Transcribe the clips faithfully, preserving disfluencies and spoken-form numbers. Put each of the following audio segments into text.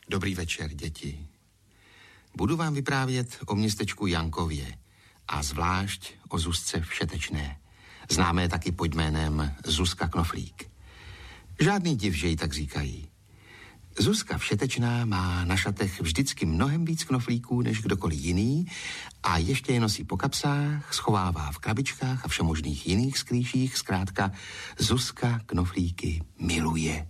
Dobrý večer, děti. Budu vám vyprávět o městečku Jankově a zvlášť o Zuzce Všetečné, známé taky pod jménem Zuzka Knoflík. Žádný div, že ji tak říkají. Zuzka Všetečná má na šatech vždycky mnohem víc knoflíků než kdokoliv jiný a ještě je nosí po kapsách, schovává v krabičkách a všemožných jiných skrýších. Zkrátka, Zuzka knoflíky miluje.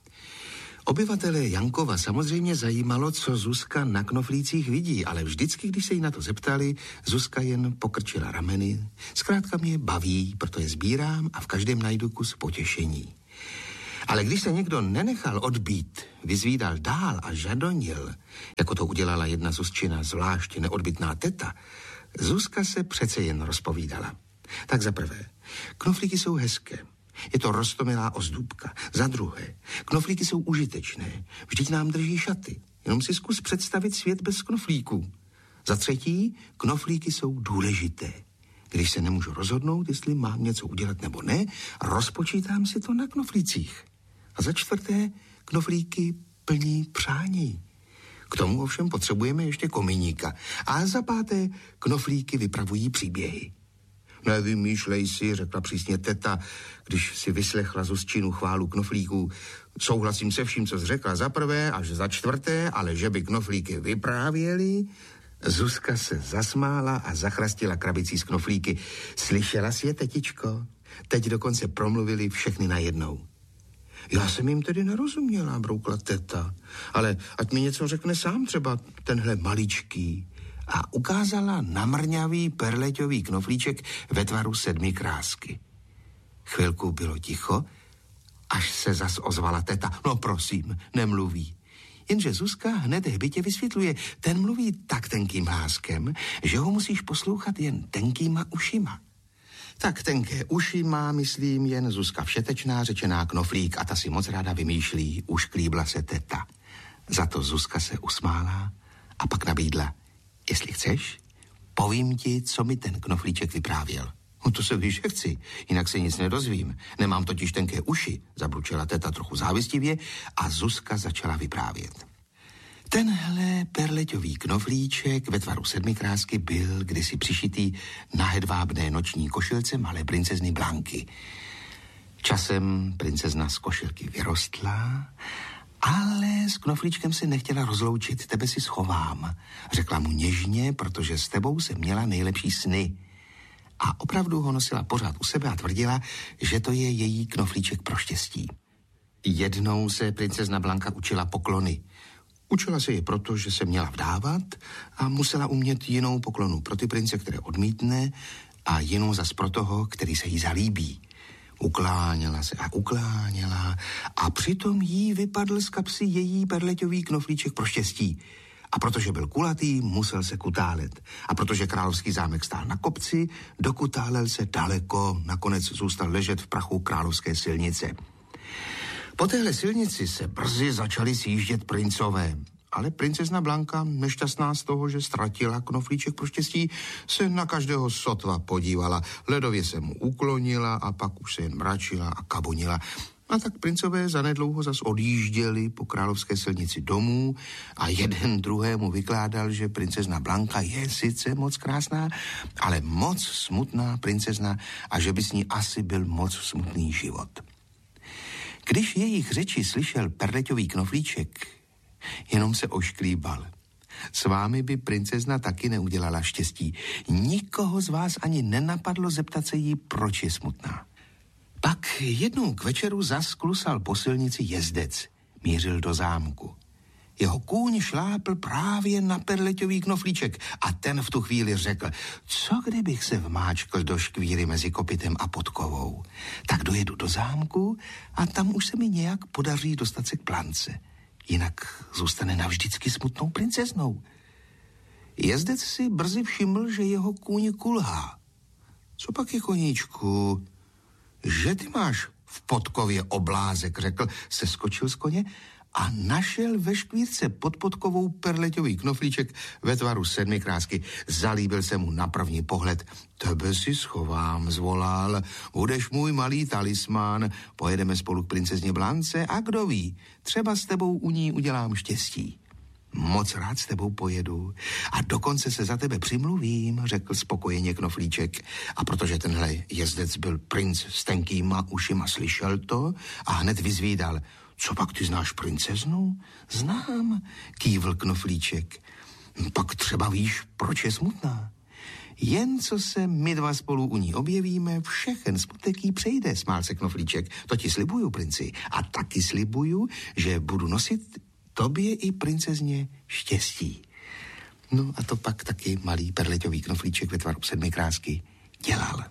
Obyvatele Jankova samozřejmě zajímalo, co Zuzka na knoflících vidí, ale vždycky, když se jí na to zeptali, Zuzka jen pokrčila rameny. Zkrátka mě baví, proto je sbírám a v každém najdu kus potěšení. Ale když se někdo nenechal odbít, vyzvídal dál a žadonil, jako to udělala jedna Zuzčina zvlášť neodbytná teta, Zuzka se přece jen rozpovídala. Tak za prvé, knoflíky jsou hezké. Je to roztomilá ozdůbka. Za druhé, knoflíky jsou užitečné. Vždyť nám drží šaty. Jenom si zkus představit svět bez knoflíků. Za třetí, knoflíky jsou důležité. Když se nemůžu rozhodnout, jestli mám něco udělat nebo ne, rozpočítám si to na knoflících. A za čtvrté, knoflíky plní přání. K tomu ovšem potřebujeme ještě kominíka. A za páté, knoflíky vypravují příběhy. Nevymýšlej si, řekla přísně teta, když si vyslechla Zuzčinu chválu knoflíků. Souhlasím se vším, co jsi řekla za prvé až za čtvrté, ale že by knoflíky vyprávěli. Zuzka se zasmála a zachrastila krabicí s knoflíky. Slyšela jsi je, tetičko? Teď dokonce promluvili všechny najednou. Já jsem jim tedy nerozuměla, broukla teta, ale ať mi něco řekne sám, třeba tenhle maličký. A ukázala namrňavý perleťový knoflíček ve tvaru sedmi krásky. Chvilku bylo ticho, až se zas ozvala teta. No prosím, nemluví. Jenže Zuzka hned hbitě vysvětluje, ten mluví tak tenkým hláskem, že ho musíš poslouchat jen tenkýma ušima. Tak tenké uši má, myslím, jen Zuzka Všetečná, řečená knoflík, a ta si moc ráda vymýšlí, ušklíbla se teta. Za to Zuzka se usmála a pak nabídla. Jestli chceš, povím ti, co mi ten knoflíček vyprávěl. No to se víš, že chci, jinak se nic nedozvím. Nemám totiž tenké uši, zabručela teta trochu závistivě a Zuzka začala vyprávět. Tenhle perleťový knoflíček ve tvaru sedmi krásky byl kdysi přišitý na hedvábné noční košilce malé princezny Blanky. Časem princezna z košilky vyrostla, ale s knoflíčkem se nechtěla rozloučit, tebe si schovám. Řekla mu něžně, protože s tebou se měla nejlepší sny. A opravdu ho nosila pořád u sebe a tvrdila, že to je její knoflíček pro štěstí. Jednou se princezna Blanka učila poklony. Učila se je proto, že se měla vdávat a musela umět jinou poklonu pro ty prince, které odmítne, a jinou zas pro toho, který se jí zalíbí. Ukláněla se a ukláněla a přitom jí vypadl z kapsy její perleťový knoflíček pro štěstí. A protože byl kulatý, musel se kutálet. A protože královský zámek stál na kopci, dokutálel se daleko, nakonec zůstal ležet v prachu královské silnice. Po téhle silnici se brzy začali sjíždět princové. Ale princezna Blanka, nešťastná z toho, že ztratila knoflíček pro štěstí, se na každého sotva podívala. Ledově se mu uklonila a pak už se jen mračila a kabonila. A tak princové zanedlouho zas odjížděli po královské silnici domů a jeden druhému vykládal, že princezna Blanka je sice moc krásná, ale moc smutná princezna a že by s ní asi byl moc smutný život. Když jejich řeči slyšel perleťový knoflíček, jenom se ošklíbal. S vámi by princezna taky neudělala štěstí. Nikoho z vás ani nenapadlo zeptat se jí, proč je smutná. Pak jednou k večeru zas klusal po silnici jezdec. Mířil do zámku. Jeho kůň šlápl právě na perleťový knoflíček a ten v tu chvíli řekl, co kdybych se vmáčkl do škvíry mezi kopitem a podkovou. Tak dojedu do zámku a tam už se mi nějak podaří dostat se k plance. Jinak zůstane navždycky smutnou princeznou. Jezdec si brzy všiml, že jeho kůň kulhá. Co pak je, koníčku? Že ty máš v podkově oblázek, řekl, seskočil z koně a našel ve škvírce pod podkovou perleťový knoflíček ve tvaru sedmi krásky. Zalíbil se mu na první pohled. Tebe si schovám, zvolal, budeš můj malý talismán, pojedeme spolu k princezně Blance a kdo ví, třeba s tebou u ní udělám štěstí. Moc rád s tebou pojedu a dokonce se za tebe přimluvím, řekl spokojeně Knoflíček. A protože tenhle jezdec byl princ s tenkýma ušima, slyšel to a hned vyzvídal. Co pak, ty znáš princeznu? Znám, kývl Knoflíček. Pak třeba víš, proč je smutná. Jen co se my dva spolu u ní objevíme, všechen smutek jí přejde, smál se Knoflíček. To ti slibuju, princi. A taky slibuju, že budu nosit tobě i princezně štěstí. No a to pak taky malý perleťový Knoflíček ve tvaru sedmikrásky dělal.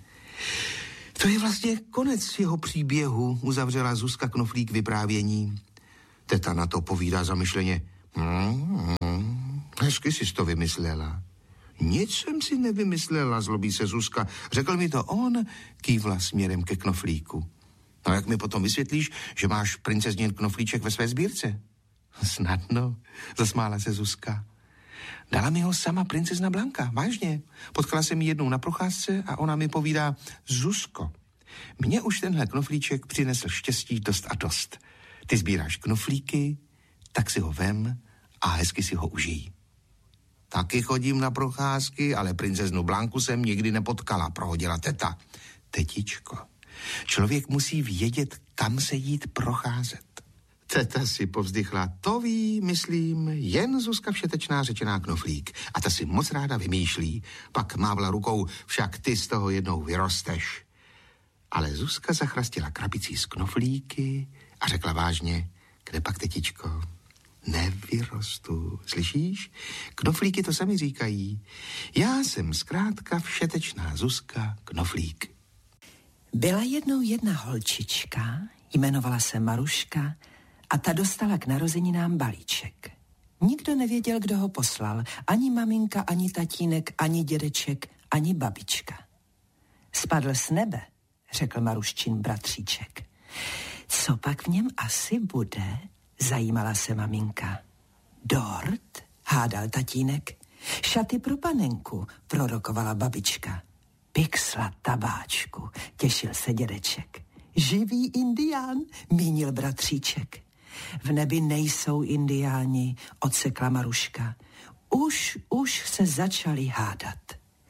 To je vlastně konec jeho příběhu, uzavřela Zuzka Knoflík vyprávění. Teta na to povídá zamyšleně. Hmm, hmm, hezky jsi to vymyslela. Nic jsem si nevymyslela, zlobí se Zuzka. Řekl mi to on, kývla směrem ke Knoflíku. No jak mi potom vysvětlíš, že máš princeznin Knoflíček ve své sbírce? Snadno, zasmála se Zuzka. Dala mi ho sama princezna Blanka, vážně. Potkala jsem ji jednou na procházce a ona mi povídá, Zuzko, mně už tenhle knoflíček přinesl štěstí dost a dost. Ty sbíráš knoflíky, tak si ho vem a hezky si ho užij. Taky chodím na procházky, ale princeznu Blanku jsem nikdy nepotkala, prohodila teta. Tetičko, člověk musí vědět, kam se jít procházet. Teta si povzdychla, to ví, myslím, jen Zuzka Všetečná řečená Knoflík. A ta si moc ráda vymýšlí, pak mávla rukou, však ty z toho jednou vyrosteš. Ale Zuzka zachrastila krabicí z knoflíky a řekla vážně, kde pak, tetičko? Nevyrostu, slyšíš? Knoflíky to sami říkají. Já jsem zkrátka Všetečná Zuzka Knoflík. Byla jednou jedna holčička, jmenovala se Maruška, a ta dostala k narozeninám balíček. Nikdo nevěděl, kdo ho poslal. Ani maminka, ani tatínek, ani dědeček, ani babička. Spadl z nebe, řekl Maruščin bratříček. Co pak v něm asi bude? Zajímala se maminka. Dort? Hádal tatínek. Šaty pro panenku, prorokovala babička. Pixla tabáčku, těšil se dědeček. Živý indián, mínil bratříček. V nebi nejsou indiáni, odsekla Maruška. Už, už se začali hádat.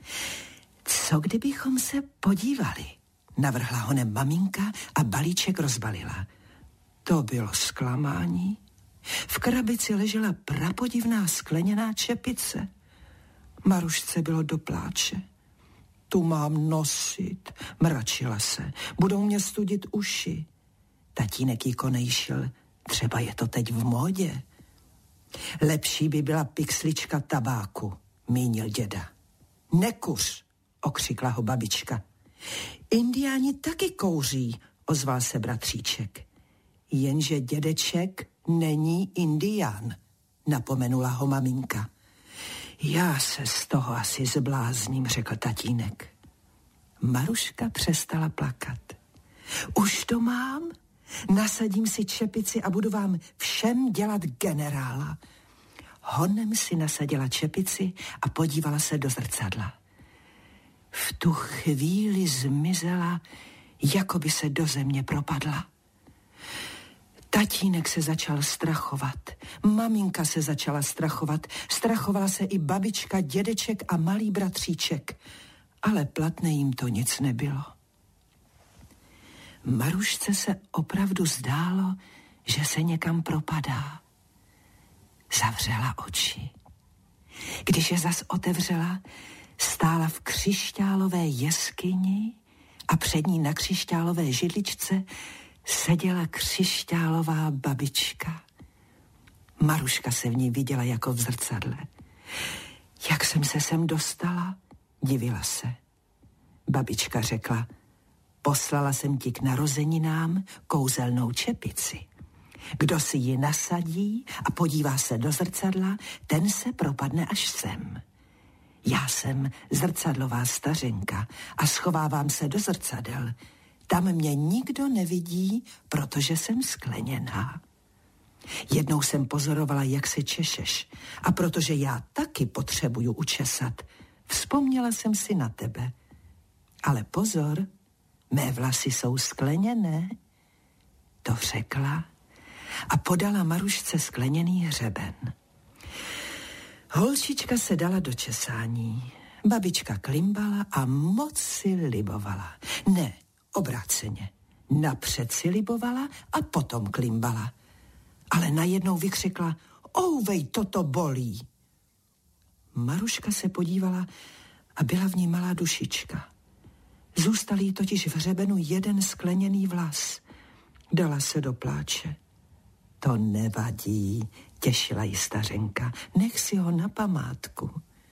Co kdybychom se podívali? Navrhla honem maminka a balíček rozbalila. To bylo zklamání. V krabici ležela prapodivná skleněná čepice. Marušce bylo do pláče. Tu mám nosit, mračila se. Budou mě studit uši. Tatínek jí konejšil. Třeba je to teď v módě. Lepší by byla pixlička tabáku, mínil děda. Nekuř, okřikla ho babička. Indiáni taky kouří, ozval se bratříček. Jenže dědeček není indián, napomenula ho maminka. Já se z toho asi zblázním, řekl tatínek. Maruška přestala plakat. Už to mám? Nasadím si čepici a budu vám všem dělat generála. Honem si nasadila čepici a podívala se do zrcadla. V tu chvíli zmizela, jako by se do země propadla. Tatínek se začal strachovat, maminka se začala strachovat, strachovala se i babička, dědeček a malý bratříček, ale platné jim to nic nebylo. Marušce se opravdu zdálo, že se někam propadá. Zavřela oči. Když je zas otevřela, stála v křišťálové jeskyni a před ní na křišťálové židličce seděla křišťálová babička. Maruška se v ní viděla jako v zrcadle. Jak jsem se sem dostala? Divila se. Babička řekla, poslala jsem ti k narozeninám kouzelnou čepici. Kdo si ji nasadí a podívá se do zrcadla, ten se propadne až sem. Já jsem zrcadlová stařenka a schovávám se do zrcadel. Tam mě nikdo nevidí, protože jsem skleněná. Jednou jsem pozorovala, jak se češeš, a protože já taky potřebuju učesat, vzpomněla jsem si na tebe. Ale pozor, mé vlasy jsou skleněné, to řekla a podala Marušce skleněný hřeben. Holčička se dala do česání. Babička klimbala a moc si libovala. Ne, obráceně. Napřed si libovala a potom klimbala. Ale najednou vykřikla: Ouvej, toto bolí. Maruška se podívala a byla v ní malá dušička. Zůstal jí totiž v hřebenu jeden skleněný vlas. Dala se do pláče. To nevadí, těšila ji stařenka, nech si ho na památku.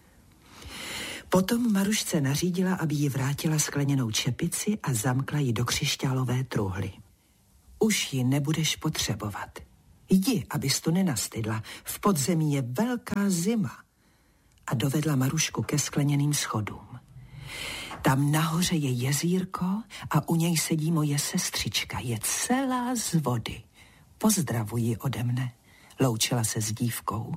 Potom Marušce nařídila, aby jí vrátila skleněnou čepici a zamkla ji do křišťálové truhly. Už ji nebudeš potřebovat. Jdi, abys tu nenastydla, v podzemí je velká zima. A dovedla Marušku ke skleněným schodům. Tam nahoře je jezírko a u něj sedí moje sestřička, je celá z vody. Pozdravuji ode mne, loučila se s dívkou.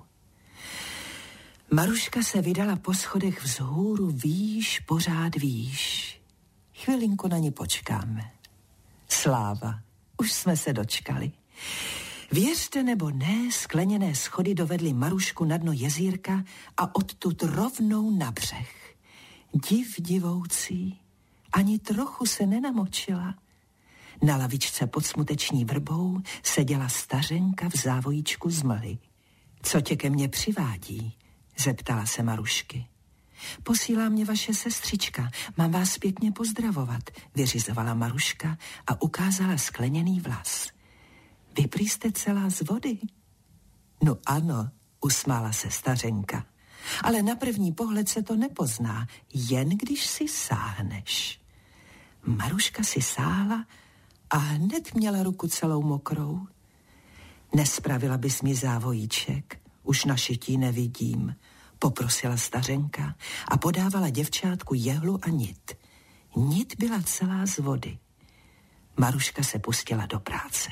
Maruška se vydala po schodech vzhůru výš, pořád výš. Chvilinku na ní počkáme. Sláva, už jsme se dočkali. Věřte nebo ne, skleněné schody dovedly Marušku na dno jezírka a odtud rovnou na břeh. Div divoucí, ani trochu se nenamočila. Na lavičce pod smuteční vrbou seděla stařenka v závojíčku z mlhy. Co tě ke mně přivádí? Zeptala se Marušky. Posílá mě vaše sestřička, mám vás pěkně pozdravovat, vyřizovala Maruška a ukázala skleněný vlas. Vy prý jste celá z vody? No ano, usmála se stařenka. Ale na první pohled se to nepozná, jen když si sáhneš. Maruška si sáhla a hned měla ruku celou mokrou. Nespravila bys mi závojíček, už na šití nevidím, poprosila stařenka a podávala děvčátku jehlu a nit. Nit byla celá z vody. Maruška se pustila do práce.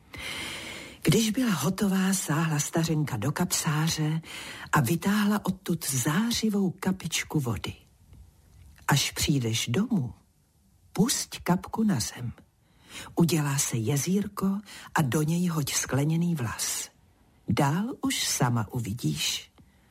Když byla hotová, sáhla stařenka do kapsáře a vytáhla odtud zářivou kapičku vody. Až přijdeš domů, pusť kapku na zem. Udělá se jezírko a do něj hoď skleněný vlas. Dál už sama uvidíš.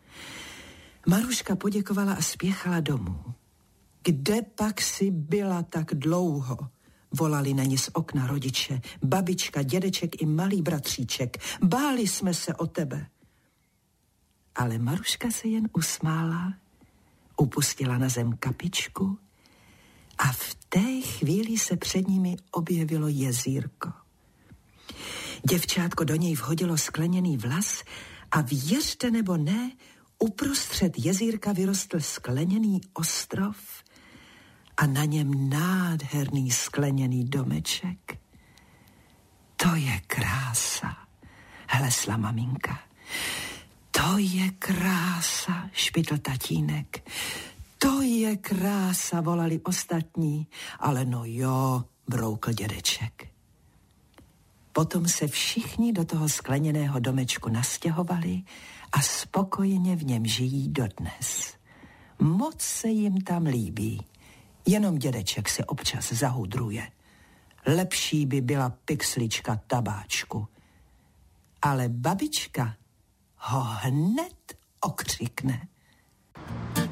Maruška poděkovala a spěchala domů. Kde pak si byla tak dlouho? Volali na ní z okna rodiče, babička, dědeček i malý bratříček. Báli jsme se o tebe. Ale Maruška se jen usmála, upustila na zem kapičku a v té chvíli se před nimi objevilo jezírko. Děvčátko do něj vhodilo skleněný vlas a věřte nebo ne, uprostřed jezírka vyrostl skleněný ostrov a na něm nádherný skleněný domeček. To je krása, hlesla maminka. To je krása, špitl tatínek. To je krása, volali ostatní. Ale no jo, broukl dědeček. Potom se všichni do toho skleněného domečku nastěhovali a spokojeně v něm žijí dodnes. Moc se jim tam líbí. Jenom dědeček se občas zahudruje. Lepší by byla pixlička tabáčku. Ale babička ho hned okřikne.